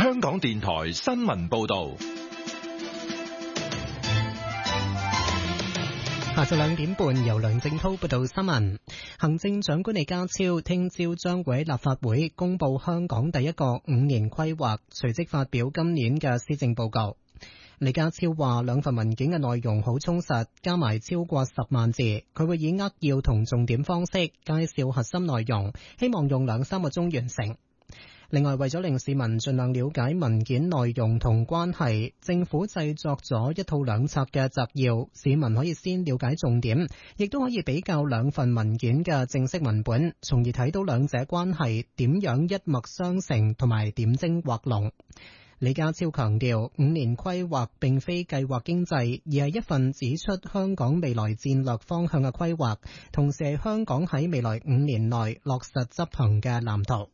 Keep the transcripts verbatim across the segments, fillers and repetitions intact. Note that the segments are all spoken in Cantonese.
香港電台新聞報道。 下晝兩點半，由梁正濤報道新聞。行政長官李家超聽朝將會喺立法會公布香港第一個五年規劃，隨即發表今年嘅施政報告。李家超話兩份文件嘅內容好充實，加埋超過十萬字，佢會以扼要同重點方式介紹核心內容，希望用兩三個鐘完成。另外，為咗令市民盡量了解文件內容同關係，政府製作咗一套兩冊嘅摘要，市民可以先了解重點，亦都可以比較兩份文件嘅正式文本，從而睇到兩者關係點樣一脈相承同埋點睛畫龍。李家超強調，五年規劃並非計劃經濟，而係一份指出香港未來戰略方向嘅規劃，同時係香港喺未來五年內落實執行嘅藍圖。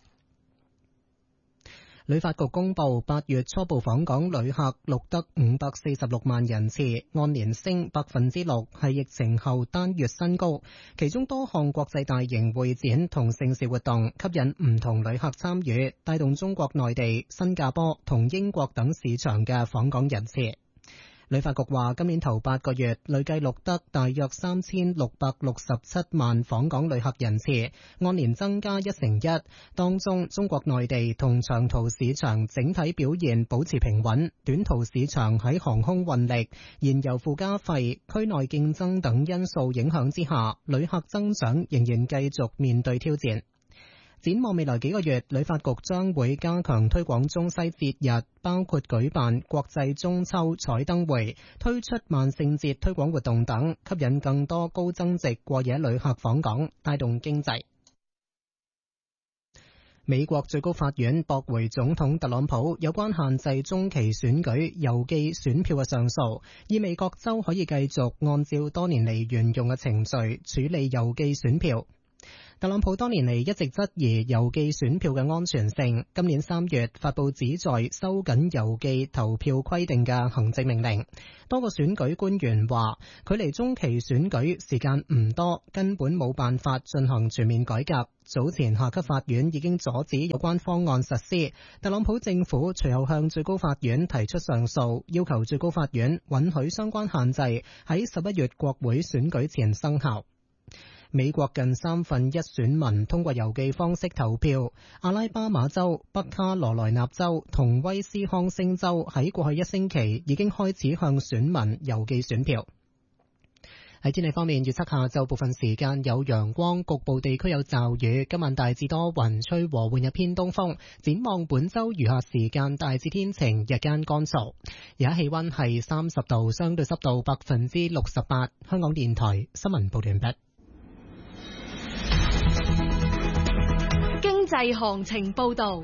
旅發局公布八月初步訪港旅客錄得五百四十六萬人次，按年升百分之六，係疫情後單月新高。其中多項國際大型會展同盛事活動吸引唔同旅客參與，帶動中國內地、新加坡同英國等市場嘅訪港人次。旅發局話，今年頭八個月累計錄得大約三千六百六十七萬訪港旅客人次，按年增加一成一。當中，中國內地同長途市場整體表現保持平穩，短途市場喺航空運力、燃油附加費、區內競爭等因素影響之下，旅客增長仍然繼續面對挑戰。展望未來幾個月，旅發局將會加強推廣中西節日，包括舉辦國際中秋彩燈會、推出萬聖節推廣活動等，吸引更多高增值過夜旅客訪港，帶動經濟。美國最高法院駁回總統特朗普有關限制中期選舉郵寄選票嘅上訴，意味各州可以繼續按照多年嚟沿用嘅程序處理郵寄選票。特朗普多年嚟一直質疑郵寄選票嘅安全性，今年三月發布旨在收緊郵寄投票規定嘅行政命令。多個選舉官員話，距離中期選舉時間唔多，根本冇辦法進行全面改革。早前下級法院已經阻止有關方案實施，特朗普政府隨後向最高法院提出上訴，要求最高法院允許相關限制喺十一月國會選舉前生效。美國近三分一選民通過郵寄方式投票，阿拉巴馬州、北卡羅來納州同威斯康星州喺過去一星期已經開始向選民郵寄選票。喺天氣方面，預測下晝部分時間有陽光，局部地區有驟雨，今晚大致多雲，吹和緩日偏東風。展望本周餘下時間大致天晴，日間乾燥。而家氣溫係三十度，相對濕度百分之六十八。香港電台新聞報道完畢。 經濟行情報道。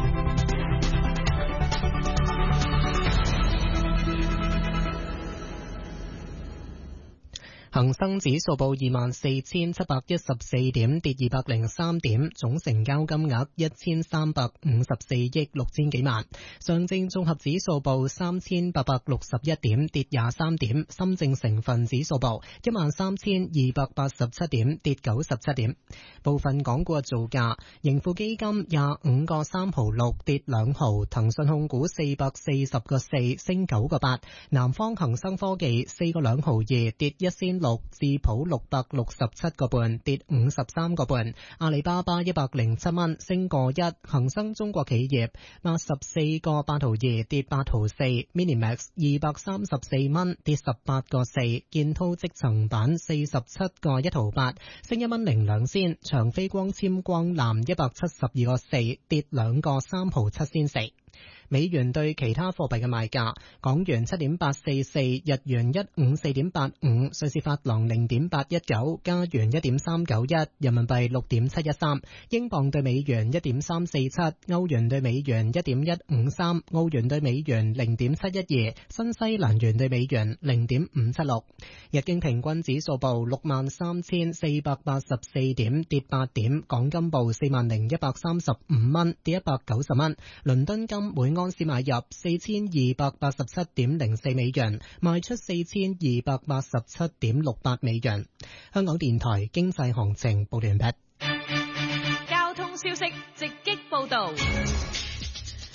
恒生指數報二萬四千七百一十四點，跌二百零三點，總成交金額一千三百五十四億六千幾萬。上證綜合指數報三千八百六十一點，跌廿三點。深證成分指數報一萬三千二百八十七點，跌九十七點。部分港股嘅造價，盈富基金廿五個三毫六，跌兩毫；騰訊控股四百四十個四，升九個八；南方恒生科技四個兩毫二，跌一仙六；智普六百六十七個半，跌五十三個半；阿里巴巴一百零七蚊，升個一；恒生中國企業八十四個八毫二，跌八毫四；Minimax 二百三十四蚊，跌十八個四；建滔積層板四十七個一毫八，升一蚊零兩仙；長飛光纖光纜一百七十二個四，跌兩個三毫七仙四。美元對其他貨幣嘅賣價：港元七點八四四，日元一五四點八五，瑞士法郎零點八一九，加元一點三九一，人民幣六點七一三，英鎊對美元一點三四七，歐元對美元一點一五三，澳元對美元零點七一二，新西蘭元對美元零點五七六。日經平均指數報六萬三千四百八十四點，跌八點。港金報四萬零一百三十五蚊，跌一百九十蚊。倫敦金每安士買入四千二百八十七點零四美元，賣出四千二百八十七點六八美元。香港電台經濟行情報完畢。 交通消息直擊報道。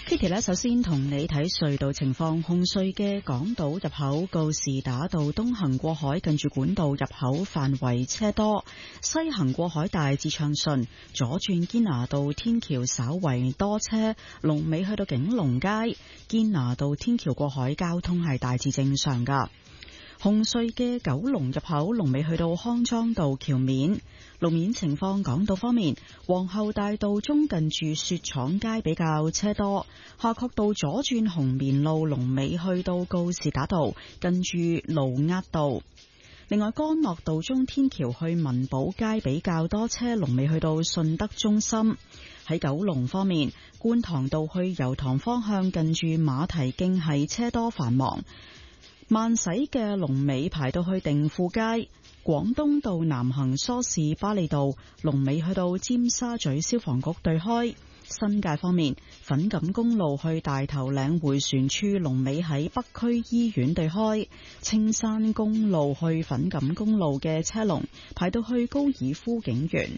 Kitty 呢，首先同你睇隧道情況。紅隧嘅港島入口告士打道東行過海，近住管道入口範圍車多；西行過海大致暢順。左轉堅拿道天橋稍為多車，龍尾去到景隆街。堅拿道天橋過海交通係大致正常噶。紅隧嘅九龍入口龍尾去到康莊道橋面。路面情況，港島方面，皇后大道中近住雪廠街比較車多，夏慤道左轉紅棉路龍尾去到告士打道近住盧押道。另外，干諾道中天橋去文寶街比較多車，龍尾去到順德中心。喺九龍方面，觀塘道去油塘方向近住馬蹄徑係車多繁忙，慢駛嘅龍尾排到去定富街。廣東道南行梳士巴利道龍尾去到尖沙咀消防局對開。新界方面，粉錦公路去大頭嶺迴旋處龍尾喺北區醫院對開。青山公路去粉錦公路嘅車龍排到去高爾夫景園。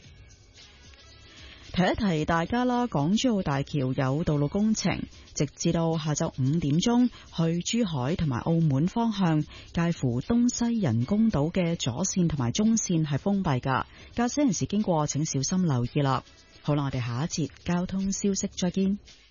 提一提大家啦，港珠澳大橋有道路工程，直至到下晝五點鐘，去珠海同埋澳門方向，介乎東西人工島嘅左線同埋中線係封閉噶，駕駛人士經過請小心留意啦。好啦，我哋下一節交通消息再見。